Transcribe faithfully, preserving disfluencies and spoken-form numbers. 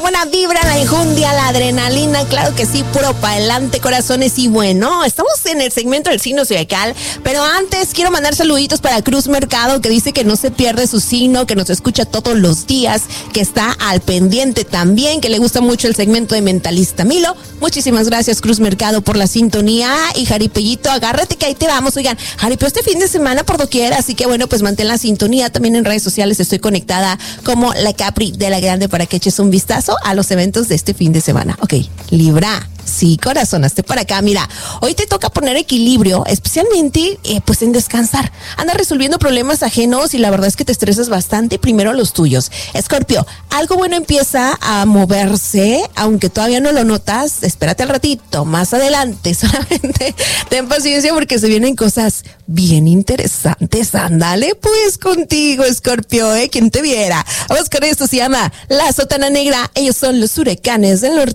buena vibra, la enjundia, la adrenalina, claro que sí, puro para adelante, corazones. Y bueno, estamos en el segmento del signo zodiacal, pero antes quiero mandar saluditos para Cruz Mercado, que dice que no se pierde su signo, que nos escucha todos los días, que está al pendiente también, que le gusta mucho el segmento de Mentalista Milo. Muchísimas gracias, Cruz Mercado, por la sintonía. Y Jaripellito, agárrate que ahí te vamos. Oigan, Jaripeo este fin de semana por doquier, así que bueno, pues mantén la sintonía. También en redes sociales estoy conectada como la Capri de la Grande para que eches un vistazo a los eventos de este fin de semana. Ok, Libra. Sí, corazón, hazte para acá. Mira, hoy te toca poner equilibrio, especialmente eh, pues en descansar. Andas resolviendo problemas ajenos y la verdad es que te estresas bastante, primero los tuyos. Escorpio, algo bueno empieza a moverse, aunque todavía no lo notas. Espérate al ratito, más adelante. Solamente ten paciencia porque se vienen cosas bien interesantes. Ándale pues contigo, Escorpio, ¿eh? Quien te viera. Vamos con esto, se llama La Sotana Negra. Ellos son los huracanes del norte.